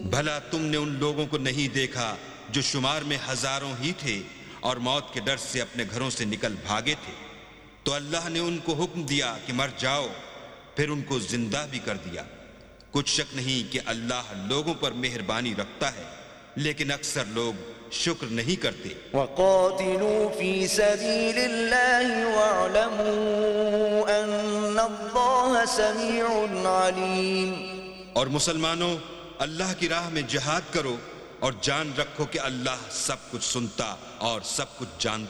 भला तुमने उन लोगों को नहीं देखा जो शुमार में हजारों ही थे और मौत के डर से अपने घरों से निकल भागे थे, तो अल्लाह ने उनको हुक्म दिया कि मर जाओ, फिर उनको जिंदा भी कर दिया। कुछ शक नहीं कि अल्लाह लोगों पर मेहरबानी रखता है, लेकिन अक्सर लोग शुक्र नहीं करते। वक़ातिलू फी सबीलिल्लाहि वअलमू अन्नल्लाह समीउन अलीम। और मुसलमानों, अल्लाह की राह में जिहाद करो और जान रखो कि अल्लाह सब कुछ सुनता और सब कुछ जानता